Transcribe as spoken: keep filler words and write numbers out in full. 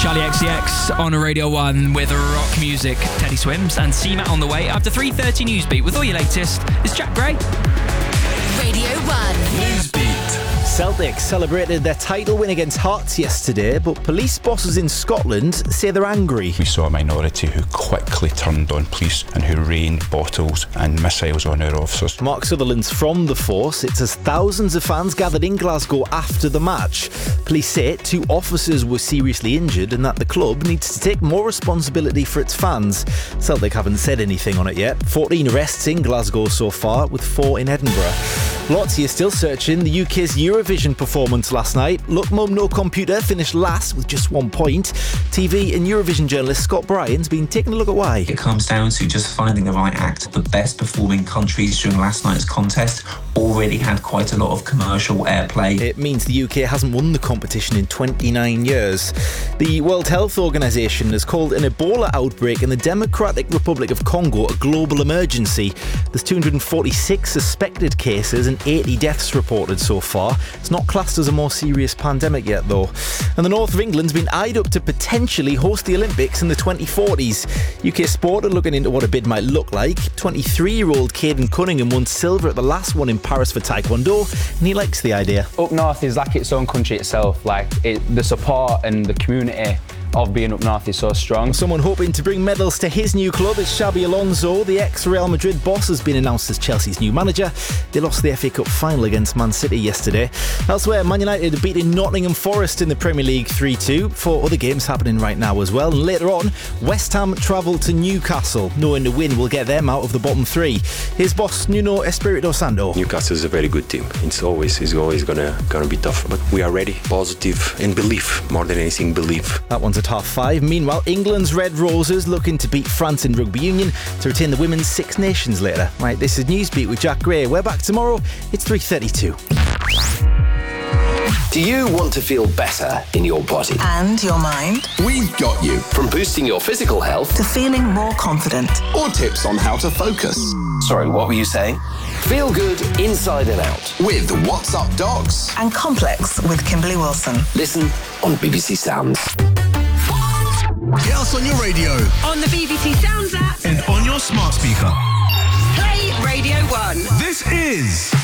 Charlie X C X on Radio one with rock music. Teddy Swims and C MAT on the way. After three thirty Newsbeat with all your latest, it's Jack Gray. Radio one. Newsbeat. Celtic celebrated their title win against Hearts yesterday, but police bosses in Scotland say they're angry. We saw a minority who quickly turned on police and who rained bottles and missiles on our officers. Mark Sutherland's from the force. It says thousands of fans gathered in Glasgow after the match. Police say two officers were seriously injured and that the club needs to take more responsibility for its fans. Celtic haven't said anything on it yet. fourteen arrests in Glasgow so far, with four in Edinburgh. Lots here still searching the U K's Eurovision performance last night. Look Mum No Computer finished last with just one point. T V and Eurovision journalist Scott Bryan's been taking a look at why. It comes down to just finding the right act. The best performing countries during last night's contest already had quite a lot of commercial airplay. It means the U K hasn't won the competition in twenty-nine years. The World Health Organization has called an Ebola outbreak in the Democratic Republic of Congo a global emergency. There's two hundred forty-six suspected cases and eighty deaths reported so far. It's not classed as a more serious pandemic yet though. And the north of England's been eyed up to potentially host the Olympics in the twenty forties. U K Sport are looking into what a bid might look like. twenty-three-year-old Caden Cunningham won silver at the last one in Paris for Taekwondo, and he likes the idea. Up north is like its own country itself. Like it, the support and the community of being up north is so strong. Someone hoping to bring medals to his new club is Xabi Alonso. The ex-Real Madrid boss has been announced as Chelsea's new manager. They lost the F A Cup final against Man City yesterday. Elsewhere, Man United are beating Nottingham Forest in the Premier League three two. Four other games happening right now as well. And later on, West Ham travel to Newcastle. Knowing the win will get them out of the bottom three. Here's boss Nuno Espirito Santo. Newcastle is a very good team. It's always it's always gonna gonna be tough, but we are ready. Positive and belief, more than anything, belief. That one's at half five. Meanwhile, England's Red Roses looking to beat France in rugby union to retain the Women's Six Nations later. Right, this is Newsbeat with Jack Gray. We're back tomorrow. It's three thirty-two. Do you want to feel better in your body? And your mind. We've got you. From boosting your physical health To feeling more confident. or tips on how to focus. Sorry, what were you saying? Feel good inside and out with What's Up Dogs And Complex with Kimberly Wilson. Listen on B B C Sounds. Get us on your radio On the B B C Sounds app. and on your smart speaker. Play Radio one. This is